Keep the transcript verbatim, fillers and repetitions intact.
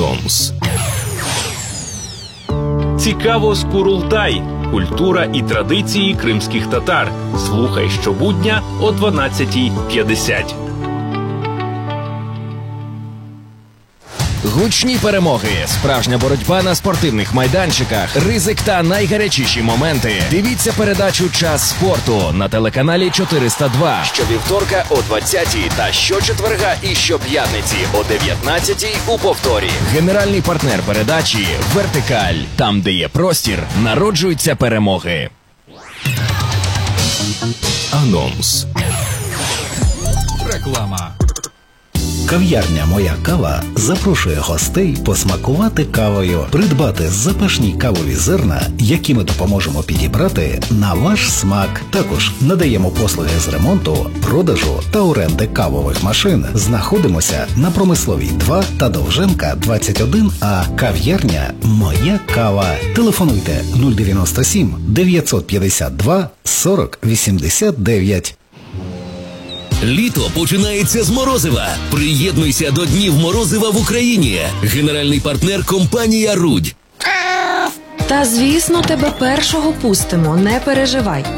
Анонс. Цікаво з Курултай. Культура і традиції кримських татар. Слухай щобудня о дванадцятій п'ятдесят. Гучні перемоги, справжня боротьба на спортивних майданчиках, ризик та найгарячіші моменти. Дивіться передачу «Час спорту» на телеканалі чотириста два щовівторка о двадцятій та щочетверга і щоп'ятниці о дев'ятнадцятій у повторі. Генеральний партнер передачі «Вертикаль». Там, де є простір, народжуються перемоги. Анонс. Реклама. Кав'ярня «Моя кава» запрошує гостей посмакувати кавою, придбати запашні кавові зерна, які ми допоможемо підібрати на ваш смак. Також надаємо послуги з ремонту, продажу та оренди кавових машин. Знаходимося на Промисловій два та Довженка двадцять один А. Кав'ярня «Моя кава». Телефонуйте нуль дев'яносто сім дев'ятсот п'ятдесят два сорок вісімдесят дев'ять. Літо починається з морозива. Приєднуйся до Днів морозива в Україні. Генеральний партнер – компанія «Рудь». Та, звісно, тебе першого пустимо, не переживай.